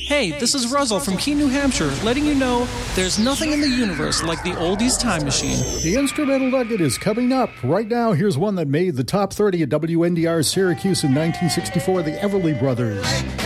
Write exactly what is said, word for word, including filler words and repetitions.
Hey, this is Russell from Keene, New Hampshire, letting you know there's nothing in the universe like the Oldies Time Machine. The Instrumental Nugget is coming up. Right now, here's one that made the top thirty at W N D R Syracuse in nineteen sixty-four, the Everly Brothers.